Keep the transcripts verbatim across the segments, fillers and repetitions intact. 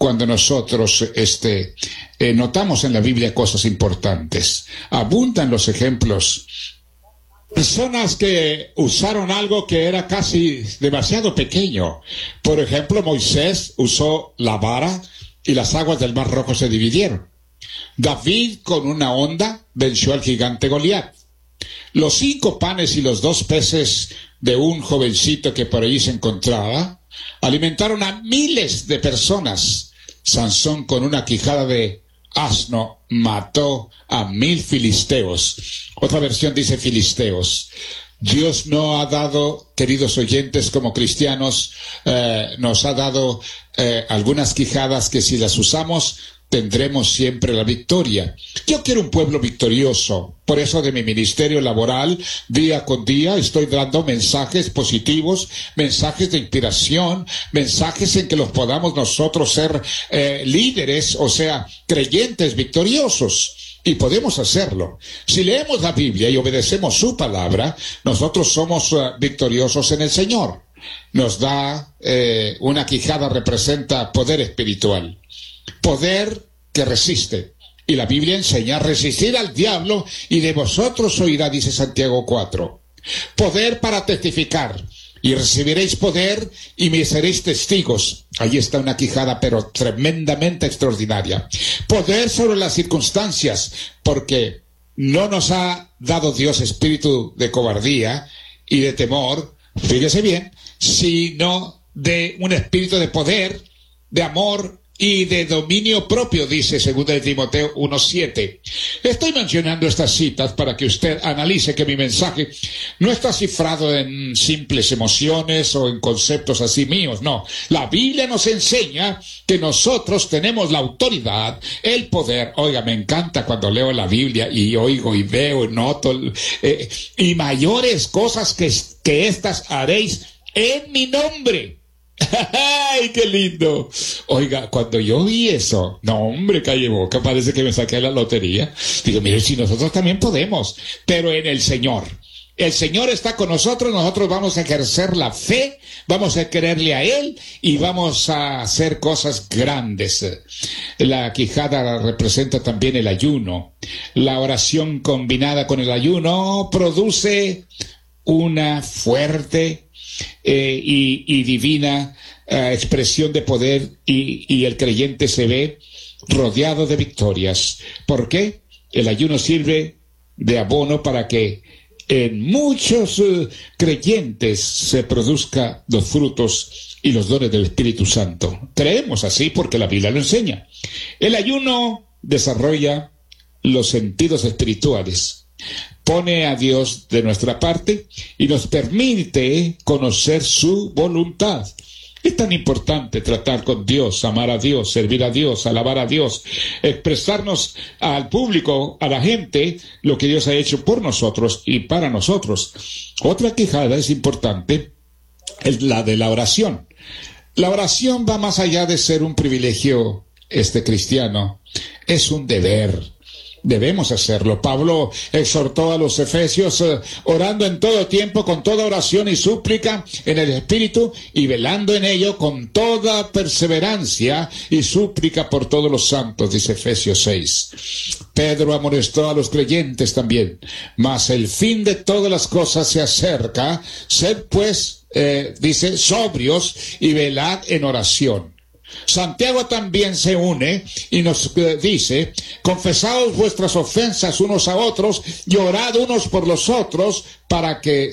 cuando nosotros este, eh, notamos en la Biblia cosas importantes. Abundan los ejemplos. Personas que usaron algo que era casi demasiado pequeño. Por ejemplo, Moisés usó la vara y las aguas del Mar Rojo se dividieron. David, con una honda, venció al gigante Goliat. Los cinco panes y los dos peces de un jovencito que por allí se encontraba alimentaron a miles de personas. Sansón, con una quijada de asno, mató a mil filisteos. Otra versión dice filisteos. Dios no ha dado, queridos oyentes, como cristianos, eh, nos ha dado eh, algunas quijadas que si las usamos tendremos siempre la victoria. Yo quiero un pueblo victorioso. Por eso de mi ministerio laboral, día con día, estoy dando mensajes positivos, mensajes de inspiración, mensajes en que los podamos nosotros ser eh, líderes, o sea, creyentes victoriosos. Y podemos hacerlo. Si leemos la Biblia y obedecemos su palabra, nosotros somos uh, victoriosos en el Señor. Nos da eh, una quijada, representa poder espiritual. Poder que resiste. Y la Biblia enseña a resistir al diablo y de vosotros oirá, dice Santiago cuatro. Poder para testificar. Y recibiréis poder y me seréis testigos. Ahí está una quijada, pero tremendamente extraordinaria. Poder sobre las circunstancias, porque no nos ha dado Dios espíritu de cobardía y de temor, fíjese bien, sino de un espíritu de poder, de amor y de dominio propio, dice segunda de Timoteo uno siete. Estoy mencionando estas citas para que usted analice que mi mensaje no está cifrado en simples emociones o en conceptos así míos, no. La Biblia nos enseña que nosotros tenemos la autoridad, el poder. Oiga, me encanta cuando leo la Biblia y oigo y veo y noto, eh, y mayores cosas que, que estas haréis en mi nombre. ¡Ay, qué lindo! Oiga, cuando yo vi eso, no hombre, calle boca, parece que me saqué la lotería. Digo, mire, si nosotros también podemos, pero en el Señor. El Señor está con nosotros, nosotros vamos a ejercer la fe, vamos a creerle a Él y vamos a hacer cosas grandes. La quijada representa también el ayuno. La oración combinada con el ayuno produce una fuerte Eh, y, y divina uh, expresión de poder y, y el creyente se ve rodeado de victorias. ¿Por qué? El ayuno sirve de abono para que en muchos uh, creyentes se produzcan los frutos y los dones del Espíritu Santo. Creemos así porque la Biblia lo enseña. El ayuno desarrolla los sentidos espirituales. Pone a Dios de nuestra parte y nos permite conocer su voluntad. Es tan importante tratar con Dios, amar a Dios, servir a Dios, alabar a Dios, expresarnos al público, a la gente, lo que Dios ha hecho por nosotros y para nosotros. Otra quijada es importante, es la de la oración. La oración va más allá de ser un privilegio este cristiano, es un deber. Debemos hacerlo. Pablo exhortó a los efesios eh, orando en todo tiempo con toda oración y súplica en el Espíritu y velando en ello con toda perseverancia y súplica por todos los santos, dice Efesios seis. Pedro amonestó a los creyentes también. Mas el fin de todas las cosas se acerca. Sed pues, eh, dice, sobrios y velad en oración. Santiago también se une y nos dice, confesaos vuestras ofensas unos a otros y orad unos por los otros para que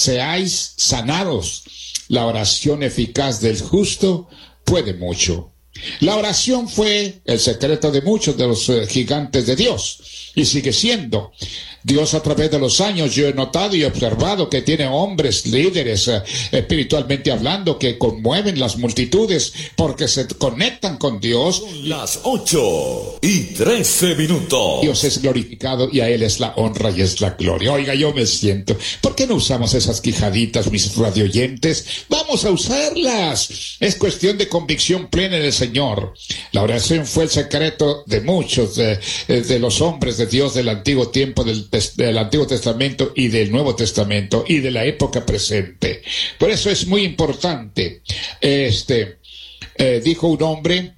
seáis sanados. La oración eficaz del justo puede mucho. La oración fue el secreto de muchos de los eh, gigantes de Dios y sigue siendo. Dios a través de los años, yo he notado y observado que tiene hombres, líderes, eh, espiritualmente hablando, que conmueven las multitudes porque se conectan con Dios. Son las ocho y trece minutos. Dios es glorificado y a Él es la honra y es la gloria. Oiga, yo me siento. ¿Por qué no usamos esas quijaditas, mis radioyentes? Vamos a usarlas. Es cuestión de convicción plena en el Señor. La oración fue el secreto de muchos de, de los hombres de Dios del antiguo tiempo, del del Antiguo Testamento y del Nuevo Testamento y de la época presente. Por eso es muy importante. Este, eh, dijo un hombre